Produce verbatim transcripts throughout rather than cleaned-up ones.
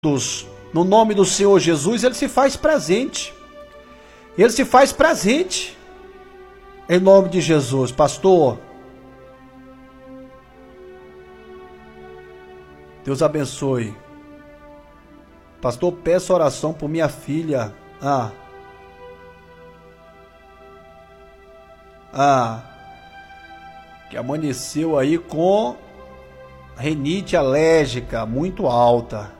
no nome do Senhor Jesus, ele se faz presente. Ele se faz presente. Em nome de Jesus, pastor. Deus abençoe. Pastor, peço oração por minha filha. Ah. Ah. Que amanheceu aí com rinite alérgica muito alta.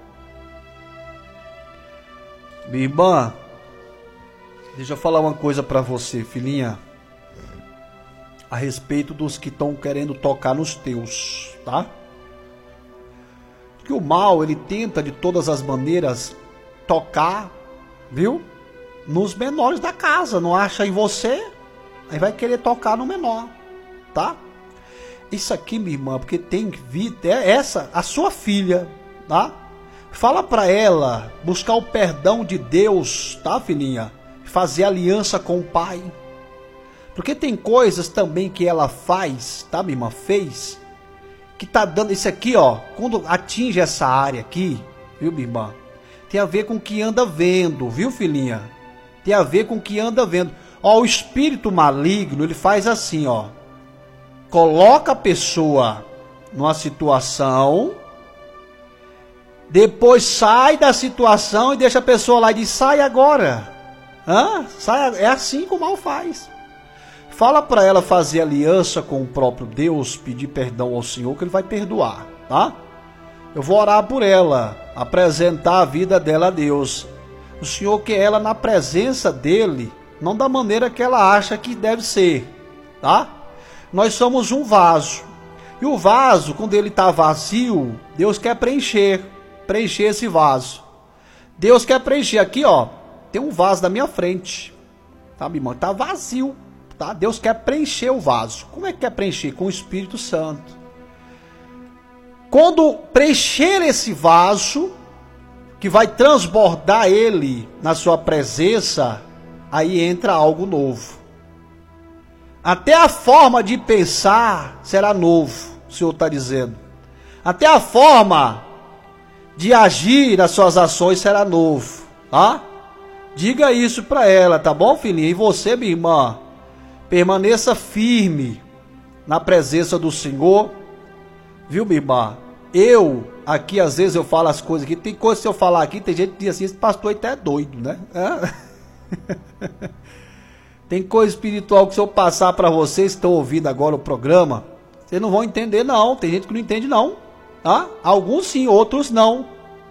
Minha irmã, deixa eu falar uma coisa para você, filhinha, a respeito dos que estão querendo tocar nos teus, tá? Que o mal, ele tenta de todas as maneiras tocar, viu? Nos menores da casa, não acha em você, aí vai querer tocar no menor, tá? Isso aqui, minha irmã, porque tem vida, é essa, a sua filha, tá? Fala para ela buscar o perdão de Deus, tá, filhinha? Fazer aliança com o pai. Porque tem coisas também que ela faz, tá, minha irmã? Fez, que tá dando isso aqui, ó. Quando atinge essa área aqui, viu, minha irmã? Tem a ver com o que anda vendo, viu, filhinha? Tem a ver com o que anda vendo. Ó, o espírito maligno, ele faz assim, ó. Coloca a pessoa numa situação, depois sai da situação e deixa a pessoa lá e diz, sai agora. Hã? Sai, é assim que o mal faz. Fala para ela fazer aliança com o próprio Deus, pedir perdão ao Senhor, que Ele vai perdoar, tá? Eu vou orar por ela, apresentar a vida dela a Deus. O Senhor quer ela na presença dEle, não da maneira que ela acha que deve ser, tá? Nós somos um vaso. E o vaso, quando ele está vazio, Deus quer preencher. Preencher esse vaso. Deus quer preencher. Aqui, ó. Tem um vaso na minha frente. Tá, minha irmã? Tá vazio. Tá? Deus quer preencher o vaso. Como é que quer preencher? Com o Espírito Santo. Quando preencher esse vaso, que vai transbordar ele na sua presença, aí entra algo novo. Até a forma de pensar será novo, o Senhor está dizendo. Até a forma de agir nas suas ações será novo, tá? Diga isso para ela, tá bom, filhinha? E você, minha irmã, permaneça firme na presença do Senhor, viu, minha irmã? Eu, aqui, às vezes eu falo as coisas aqui, tem coisas que eu falar aqui, tem gente que diz assim, esse pastor até é doido, né? É? Tem coisa espiritual que se eu passar para vocês que estão ouvindo agora o programa, vocês não vão entender não, tem gente que não entende não, tá? Alguns sim, outros não.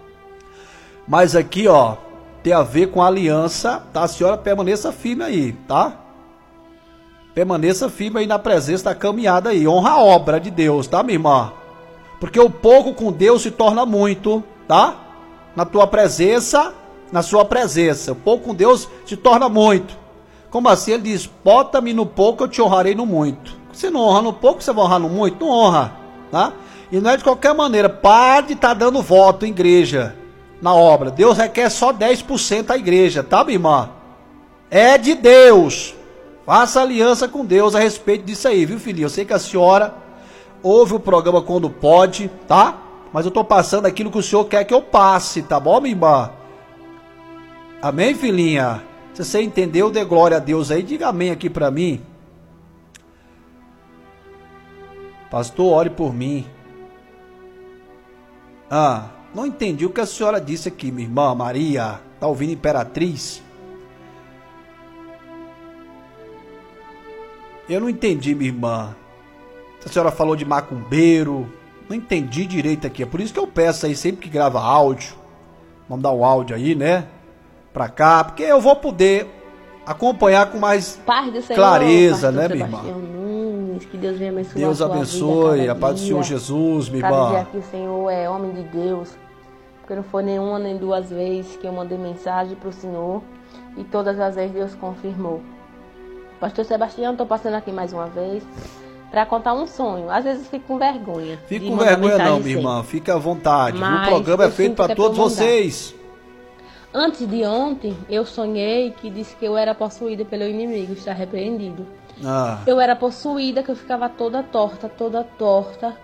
Mas aqui, ó, tem a ver com a aliança, tá? A senhora permaneça firme aí, tá? Permaneça firme aí na presença da caminhada aí, honra a obra de Deus, tá, minha irmã? Porque o pouco com Deus se torna muito, tá? Na tua presença, na sua presença, o pouco com Deus se torna muito. Como assim? Ele diz, bota-me no pouco, eu te honrarei no muito. Você não honra no pouco, você vai honrar no muito? Não honra, tá? E não é de qualquer maneira, pare de estar dando voto em igreja, na obra. Deus requer só dez por cento da igreja, tá, minha irmã? É de Deus. Faça aliança com Deus a respeito disso aí, viu, filhinha? Eu sei que a senhora ouve o programa quando pode, tá? Mas eu tô passando aquilo que o senhor quer que eu passe, tá bom, minha irmã? Amém, filhinha? Se você entendeu, dê glória a Deus aí, diga amém aqui para mim. Pastor, ore por mim. Ah, não entendi o que a senhora disse aqui, minha irmã Maria. Tá ouvindo, Imperatriz? Eu não entendi, minha irmã. A senhora falou de macumbeiro. Não entendi direito aqui. É por isso que eu peço aí, sempre que grava áudio, mandar um áudio aí, né? Pra cá, porque eu vou poder acompanhar com mais Senhor, clareza, né, minha irmã? Nunes, que Deus venha abençoar Deus a sua abençoe, vida a paz do Senhor Jesus, minha irmã. irmã. Dizer que o Senhor é homem de Deus, porque não foi nenhuma nem duas vezes que eu mandei mensagem pro Senhor e todas as vezes Deus confirmou. Pastor Sebastião, estou passando aqui mais uma vez para contar um sonho. Às vezes fico com vergonha. Fique com vergonha não, minha irmã. Fica à vontade. Mas o programa é feito para todos vocês. Antes de ontem, eu sonhei que disse que eu era possuída pelo inimigo, está repreendido. Ah. Eu era possuída, que eu ficava toda torta, toda torta.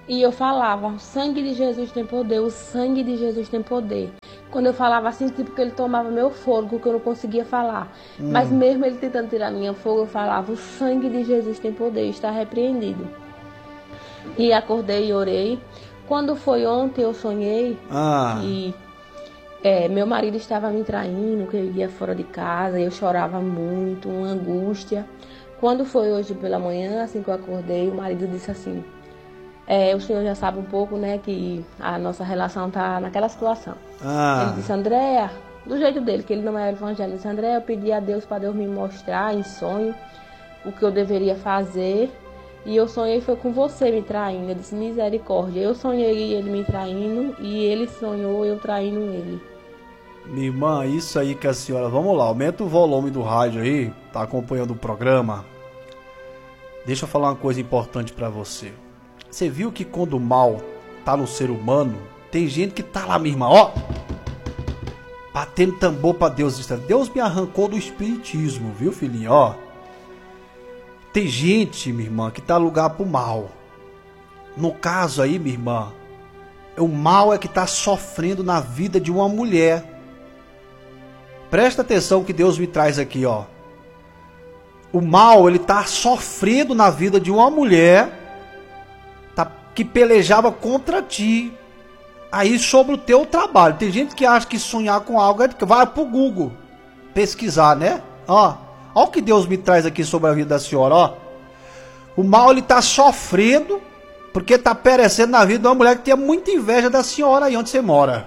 E eu falava, o sangue de Jesus tem poder, o sangue de Jesus tem poder. Quando eu falava assim, tipo que ele tomava meu fôlego, que eu não conseguia falar. Hum. Mas mesmo ele tentando tirar minha fogo, eu falava, o sangue de Jesus tem poder, está repreendido. E acordei e orei. Quando foi ontem, eu sonhei ah. que é, meu marido estava me traindo, que eu ia fora de casa, eu chorava muito, uma angústia. Quando foi hoje pela manhã, assim que eu acordei, o marido disse assim, é, o senhor já sabe um pouco, né, que a nossa relação tá naquela situação. Ah. Ele disse, Andréa, do jeito dele, que ele não é evangélico, disse, Andréa, eu pedi a Deus para Deus me mostrar em sonho o que eu deveria fazer. E eu sonhei foi com você me traindo. Eu disse, misericórdia. Eu sonhei ele me traindo e ele sonhou eu traindo ele. Minha irmã, isso aí que a senhora... Vamos lá, aumenta o volume do rádio aí. Tá acompanhando o programa. Deixa eu falar uma coisa importante pra você. Você viu que quando o mal tá no ser humano, tem gente que tá lá, minha irmã, ó, batendo tambor pra Deus. Deus me arrancou do espiritismo, viu, filhinho, ó. Tem gente, minha irmã, que dá lugar pro mal. No caso aí, minha irmã, o mal é que está sofrendo na vida de uma mulher. Presta atenção que Deus me traz aqui, ó. O mal, ele está sofrendo na vida de uma mulher tá, que pelejava contra ti. Aí sobre o teu trabalho. Tem gente que acha que sonhar com algo é que vai pro Google pesquisar, né? Ó. Olha o que Deus me traz aqui sobre a vida da senhora, ó. O mal, ele está sofrendo porque está perecendo na vida de uma mulher que tem muita inveja da senhora aí onde você mora.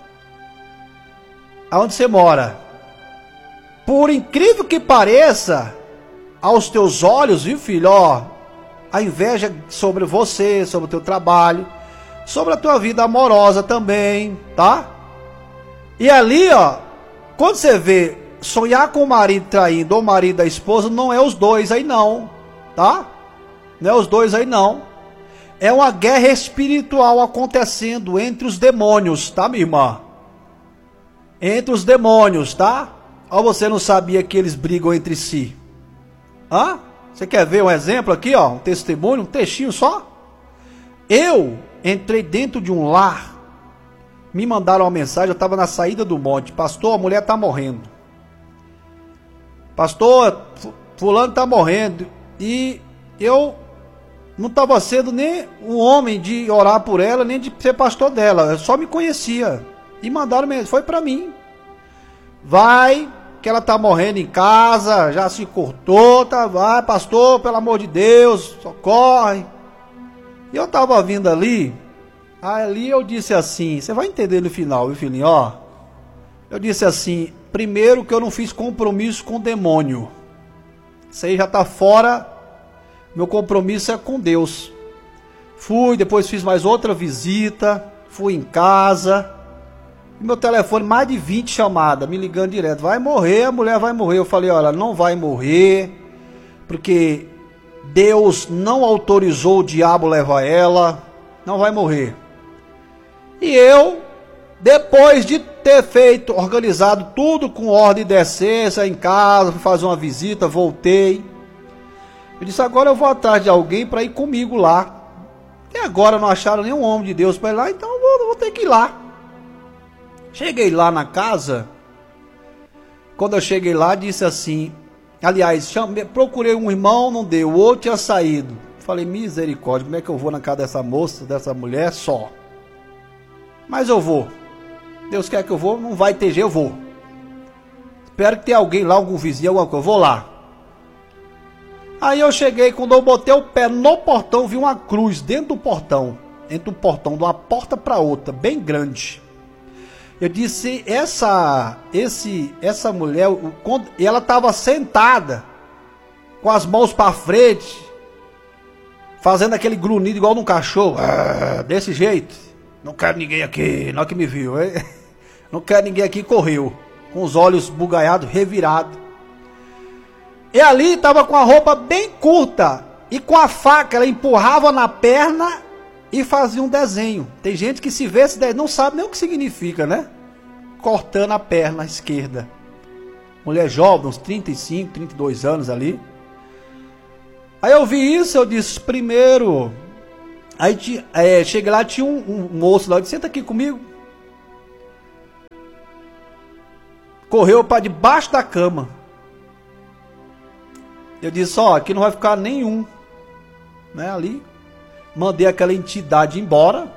Aonde você mora. Por incrível que pareça, aos teus olhos, viu, filho, ó, a inveja sobre você, sobre o teu trabalho, sobre a tua vida amorosa também, tá? E ali, ó, quando você vê sonhar com o marido traindo ou o marido da esposa, não é os dois aí não, tá? Não é os dois aí não. É uma guerra espiritual acontecendo entre os demônios, tá, minha irmã? Entre os demônios, tá? Ou você não sabia que eles brigam entre si? Hã? Você quer ver um exemplo aqui, ó? Um testemunho, um textinho só? Eu entrei dentro de um lar, me mandaram uma mensagem, eu estava na saída do monte. Pastor, a mulher está morrendo. Pastor, fulano está morrendo. E eu não estava sendo nem um homem de orar por ela, nem de ser pastor dela. Eu só me conhecia. E mandaram mensagem, foi para mim. Vai, que ela está morrendo em casa, já se cortou, tá? Vai, pastor, pelo amor de Deus, socorre. E eu estava vindo ali, ali eu disse assim, você vai entender no final, viu, filhinho, ó. Eu disse assim, primeiro que eu não fiz compromisso com o demônio. Isso aí já está fora, meu compromisso é com Deus. Fui, depois fiz mais outra visita, fui em casa, e meu telefone, mais de vinte chamadas, me ligando direto, vai morrer, a mulher vai morrer. Eu falei, olha, não vai morrer, porque Deus não autorizou o diabo levar ela, não vai morrer. E eu, depois de ter feito, organizado tudo com ordem e decência em casa, fui fazer uma visita, voltei. Eu disse, agora eu vou atrás de alguém para ir comigo lá. E agora não acharam nenhum homem de Deus para ir lá, então eu vou, vou ter que ir lá. Cheguei lá na casa, quando eu cheguei lá, disse assim, aliás, chamei, procurei um irmão, não deu, o outro tinha saído. Falei, misericórdia, como é que eu vou na casa dessa moça, dessa mulher só? Mas eu vou. Deus quer que eu vou, não vai ter jeito, eu vou. Espero que tenha alguém lá, algum vizinho, alguma coisa, eu vou lá. Aí eu cheguei, quando eu botei o pé no portão, vi uma cruz dentro do portão. Entre o portão, de uma porta para outra, bem grande. Eu disse, essa, esse, essa mulher, e ela estava sentada, com as mãos para frente, fazendo aquele grunhido igual num cachorro, ah, desse jeito. Não quero ninguém aqui, não que me viu, hein? Não quero ninguém aqui, correu, com os olhos bugalhados, revirados. E ali estava com a roupa bem curta, e com a faca ela empurrava na perna e fazia um desenho. Tem gente que se vê esse desenho, não sabe nem o que significa, né? Cortando a perna esquerda. Mulher jovem, uns trinta e cinco, trinta e dois anos ali. Aí eu vi isso, eu disse, primeiro, Aí é, cheguei lá, tinha um, um moço lá, eu disse, senta aqui comigo. Correu para debaixo da cama. Eu disse, ó, aqui não vai ficar nenhum, né, ali. Mandei aquela entidade embora.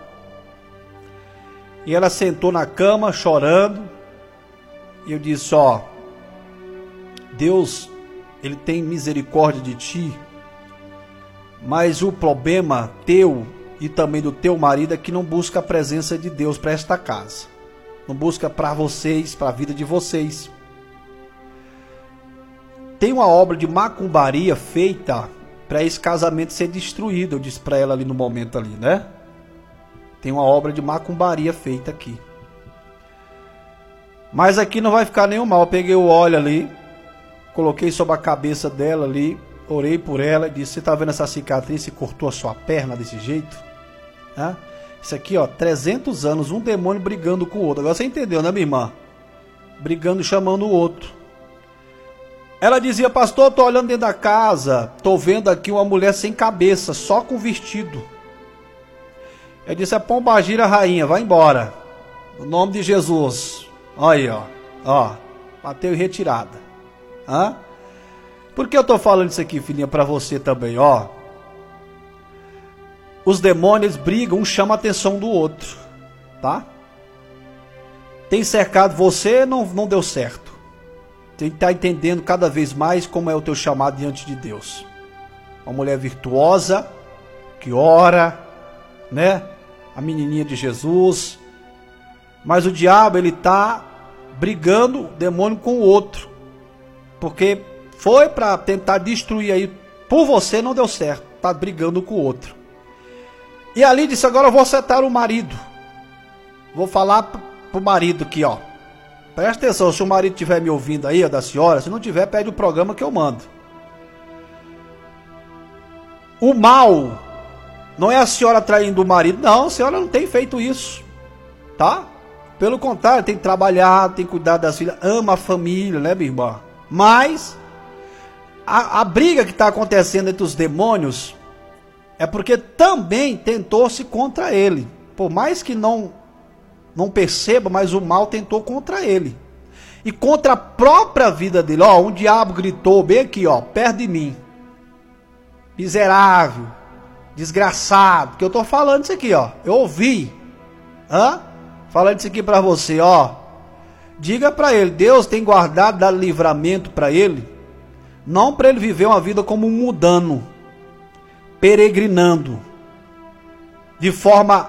E ela sentou na cama, chorando. E eu disse, ó, Deus, Ele tem misericórdia de ti. Mas o problema teu e também do teu marido é que não busca a presença de Deus para esta casa. Não busca para vocês, para a vida de vocês. Tem uma obra de macumbaria feita para esse casamento ser destruído. Eu disse para ela ali no momento ali, né? Tem uma obra de macumbaria feita aqui. Mas aqui não vai ficar nenhum mal. Eu peguei o óleo ali, coloquei sobre a cabeça dela ali, orei por ela e disse, você está vendo essa cicatriz? Você cortou a sua perna desse jeito? Né? Isso aqui, ó, trezentos anos, um demônio brigando com o outro. Agora você entendeu, né, minha irmã? Brigando, chamando o outro. Ela dizia, pastor, eu tô olhando dentro da casa, tô vendo aqui uma mulher sem cabeça, só com vestido. Eu disse, é pombagira rainha, vai embora. No nome de Jesus. Olha aí, ó. Ó, bateu em retirada. Hã? Por que eu tô falando isso aqui, filhinha, pra você também, ó? Os demônios brigam, um chama a atenção do outro, tá? Tem cercado você, não, não deu certo. Tem que estar entendendo cada vez mais como é o teu chamado diante de Deus. Uma mulher virtuosa, que ora, né? A menininha de Jesus. Mas o diabo, ele tá brigando, o demônio com o outro. Porque foi para tentar destruir aí, por você não deu certo, tá brigando com o outro. E ali disse, agora eu vou acertar o marido. Vou falar pro marido aqui, ó. Presta atenção, se o marido estiver me ouvindo aí, ó, da senhora, se não tiver, pede o programa que eu mando. O mal não é a senhora traindo o marido, não, a senhora não tem feito isso, tá? Pelo contrário, tem trabalhado, tem cuidado das filhas, ama a família, né, minha irmã? Mas a, a briga que está acontecendo entre os demônios é porque também tentou-se contra ele. Por mais que não, não perceba, mas o mal tentou contra ele. E contra a própria vida dele. Ó, um diabo gritou bem aqui, ó, perto de mim. Miserável, desgraçado. Que eu estou falando isso aqui, ó. Eu ouvi. Hã? Falando isso aqui para você, ó. Diga para ele, Deus tem guardado, dado livramento para ele. Não para ele viver uma vida como um mundano, peregrinando, de forma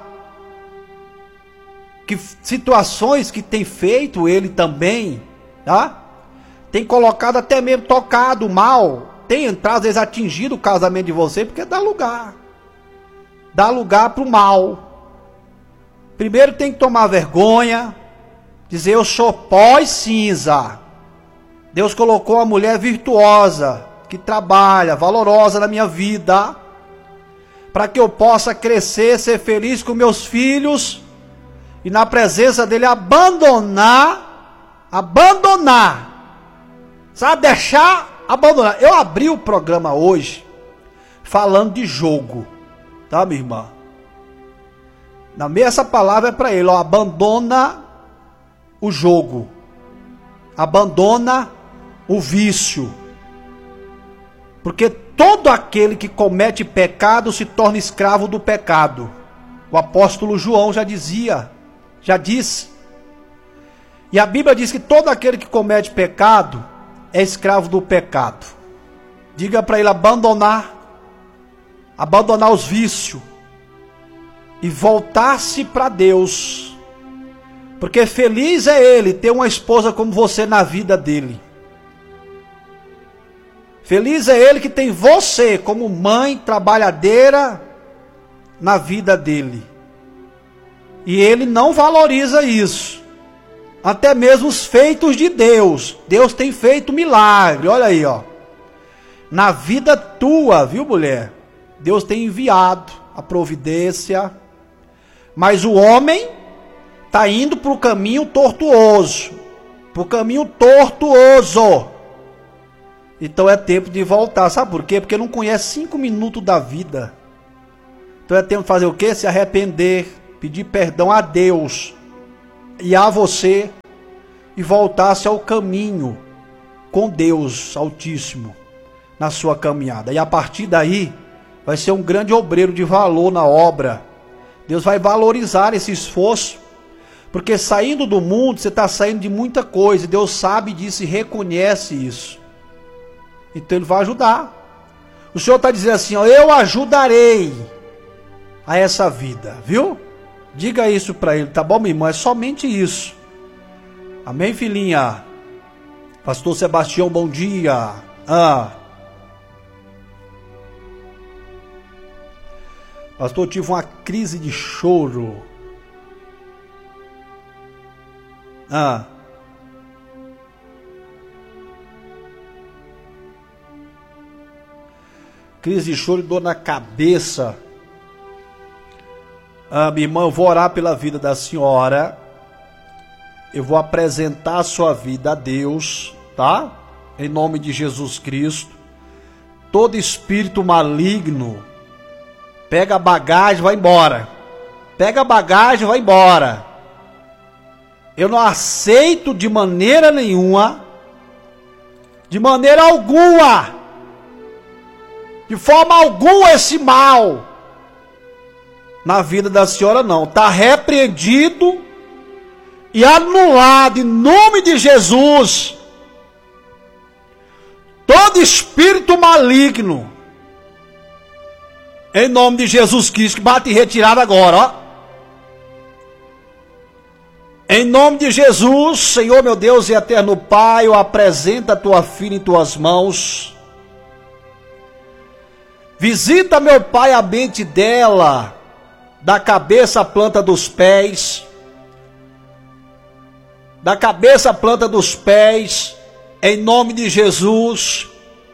que situações que tem feito ele também, tá? Tem colocado até mesmo tocado mal, tem entrado, às vezes atingido o casamento de você, porque dá lugar, dá lugar para o mal. Primeiro tem que tomar vergonha, dizer eu sou pó e cinza. Deus colocou uma mulher virtuosa, que trabalha, valorosa na minha vida, para que eu possa crescer, ser feliz com meus filhos, e na presença dele abandonar, abandonar, sabe, deixar, abandonar. Eu abri o programa hoje, falando de jogo, tá, minha irmã? Na meia essa palavra é para ele, ó, abandona o jogo, abandona o vício, porque todo aquele que comete pecado se torna escravo do pecado. O apóstolo João já dizia, já disse, e a Bíblia diz que todo aquele que comete pecado é escravo do pecado. Diga para ele abandonar, abandonar os vícios e voltar-se para Deus, porque feliz é ele ter uma esposa como você na vida dele. Feliz é ele que tem você como mãe trabalhadeira na vida dele. E ele não valoriza isso. Até mesmo os feitos de Deus. Deus tem feito milagre. Olha aí, ó. Na vida tua, viu, mulher? Deus tem enviado a providência. Mas o homem está indo para o caminho tortuoso. Para o caminho tortuoso. Então é tempo de voltar. Sabe por quê? Porque não conhece cinco minutos da vida. Então é tempo de fazer o quê? Se arrepender, pedir perdão a Deus e a você e voltar-se ao caminho com Deus Altíssimo na sua caminhada. E a partir daí vai ser um grande obreiro de valor na obra. Deus vai valorizar esse esforço, porque saindo do mundo você está saindo de muita coisa. Deus sabe disso e reconhece isso. Então Ele vai ajudar. O Senhor está dizendo assim, ó, eu ajudarei a essa vida, viu? Diga isso para Ele, tá bom, meu irmão? É somente isso. Amém, filhinha? Pastor Sebastião, bom dia. Ah. Pastor, eu tive uma crise de choro. Ah. Crise de choro e dor na cabeça. Ah, minha irmã, eu vou orar pela vida da senhora. Eu vou apresentar a sua vida a Deus, tá? Em nome de Jesus Cristo. Todo espírito maligno, pega a bagagem, vai embora. Pega a bagagem, vai embora. Eu não aceito de maneira nenhuma, de maneira alguma, de forma alguma esse mal na vida da senhora, não. Está repreendido e anulado em nome de Jesus. Todo espírito maligno, em nome de Jesus Cristo, que bate em retirada agora, ó. Em nome de Jesus, Senhor meu Deus e eterno Pai, eu apresento a tua filha em tuas mãos. Visita, meu Pai, a mente dela, da cabeça à planta dos pés, da cabeça à planta dos pés, em nome de Jesus.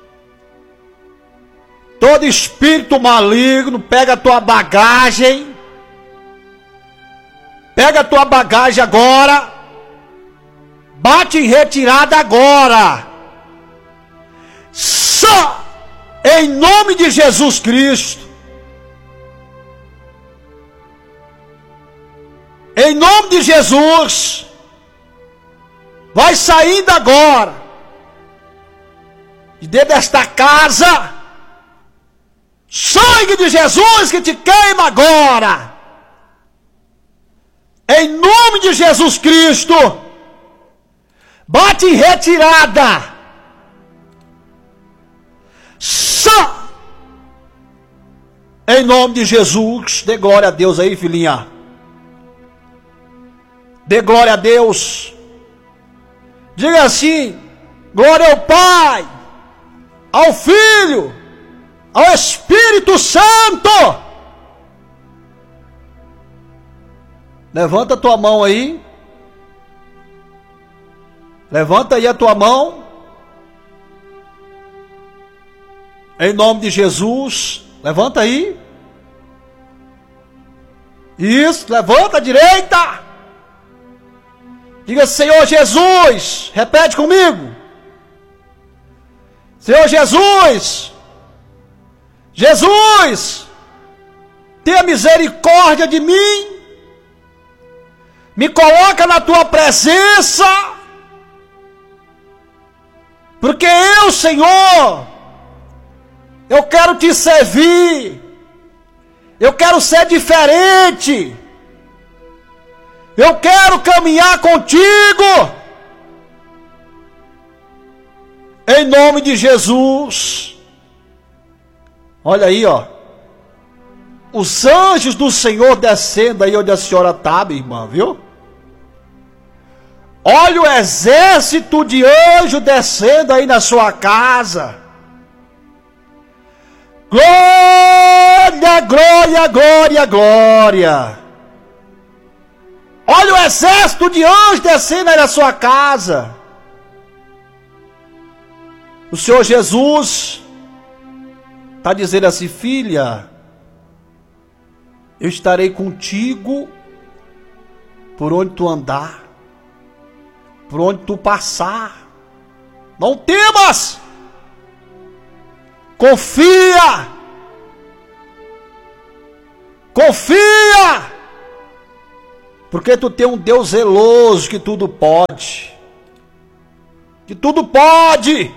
Todo espírito maligno, pega a tua bagagem, pega a tua bagagem agora, bate em retirada agora, só em nome de Jesus Cristo, em nome de Jesus, vai saindo agora, de dentro desta casa, sangue de Jesus que te queima agora, em nome de Jesus Cristo, bate em retirada, só, em nome de Jesus, dê glória a Deus aí, filhinha, dê glória a Deus, diga assim, glória ao Pai, ao Filho, ao Espírito Santo. Levanta a tua mão aí. Levanta aí a tua mão. Em nome de Jesus. Levanta aí. Isso, levanta a direita. Diga, Senhor Jesus. Repete comigo. Senhor Jesus. Jesus. Tenha misericórdia de mim. Me coloca na tua presença, porque eu, Senhor, eu quero te servir, eu quero ser diferente, eu quero caminhar contigo, em nome de Jesus. Olha aí, ó, os anjos do Senhor descendo aí onde a senhora está, minha irmã, viu? Olha o exército de anjos descendo aí na sua casa. Glória, glória, glória, glória. Olha o exército de anjos descendo aí na sua casa. O Senhor Jesus está dizendo assim, filha, eu estarei contigo por onde tu andar, por onde tu passar. Não temas, confia, Confia! Porque tu tem um Deus zeloso que tudo pode. Que tudo pode!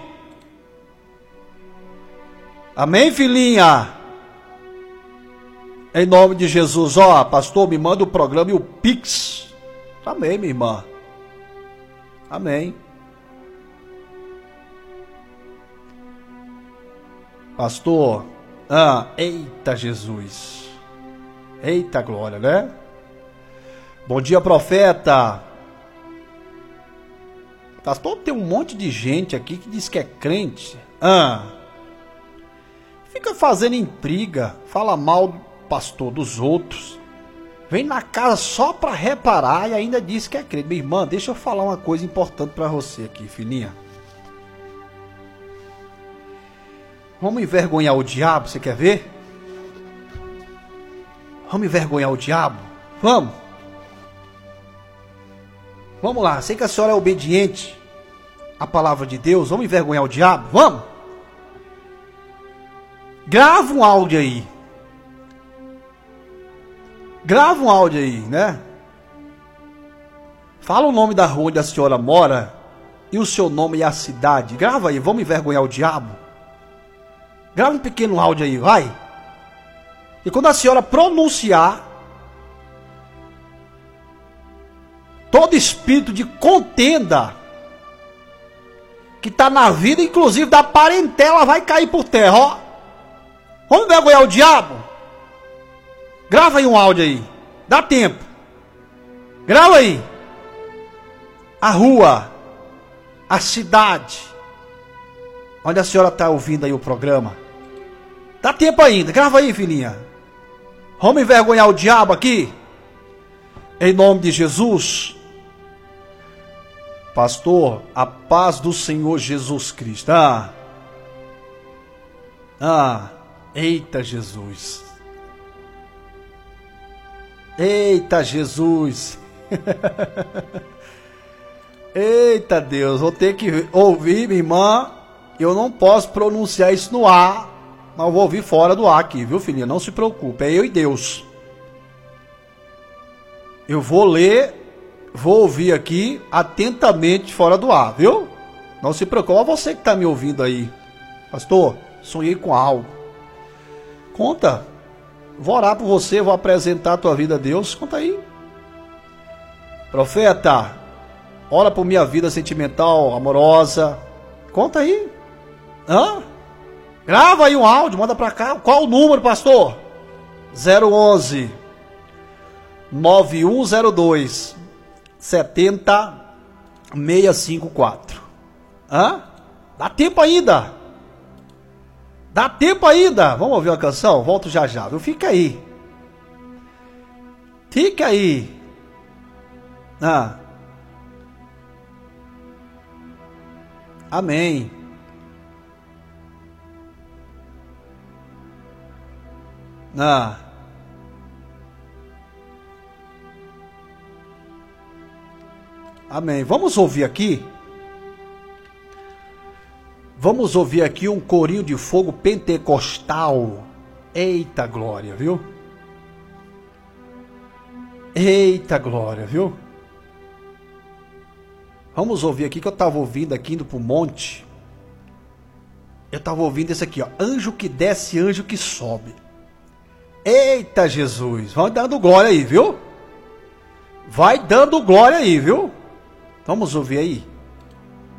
Amém, filhinha? Em nome de Jesus, ó, pastor, me manda o programa e o Pix. Amém, minha irmã. Amém. Pastor, ah, eita Jesus. Eita glória, né? Bom dia, profeta. Pastor, tem um monte de gente aqui que diz que é crente. Ah, fica fazendo intriga, fala mal, pastor, dos outros. Vem na casa só para reparar e ainda diz que é crente. Minha irmã, deixa eu falar uma coisa importante para você aqui, filhinha. Vamos envergonhar o diabo, você quer ver? Vamos envergonhar o diabo? Vamos. Vamos lá, sei que a senhora é obediente à palavra de Deus. Vamos envergonhar o diabo? Vamos. Grava um áudio aí. Grava um áudio aí, né? Fala o nome da rua onde a senhora mora e o seu nome e a cidade. Grava aí, vamos envergonhar o diabo? Grava um pequeno áudio aí, vai. E quando a senhora pronunciar, todo espírito de contenda que está na vida, inclusive da parentela, vai cair por terra, ó. Vamos envergonhar o diabo? Grava aí um áudio aí. Dá tempo. Grava aí. A rua, a cidade, onde a senhora está ouvindo aí o programa. Dá tempo ainda. Grava aí, filhinha. Vamos envergonhar o diabo aqui? Em nome de Jesus. Pastor, a paz do Senhor Jesus Cristo. Ah. Ah. Eita Jesus. Eita Jesus. Eita Deus. Vou ter que ouvir, minha irmã. Eu não posso pronunciar isso no ar. Mas eu vou ouvir fora do ar aqui, viu, filhinha? Não se preocupe. É eu e Deus. Eu vou ler, vou ouvir aqui atentamente fora do ar, viu? Não se preocupe. Olha você que está me ouvindo aí. Pastor, sonhei com algo. Conta. Vou orar por você, vou apresentar a tua vida a Deus. Conta aí. Profeta, ora por minha vida sentimental, amorosa. Conta aí. Hã? Grava aí um áudio, manda pra cá. Qual o número, pastor? zero onze nove um zero dois sete zero seis cinco quatro. Hã? Dá tempo ainda. Dá tempo ainda. Vamos ouvir uma canção? Volto já já, viu? Fica aí. Fica aí. Ah. Amém. Ah. Amém. Vamos ouvir aqui. Vamos ouvir aqui um corinho de fogo pentecostal. Eita glória, viu? Eita glória, viu? Vamos ouvir aqui que eu estava ouvindo aqui indo pro monte. Eu estava ouvindo esse aqui, ó. Anjo que desce, anjo que sobe. Eita Jesus. Vai dando glória aí, viu? Vai dando glória aí, viu? Vamos ouvir aí.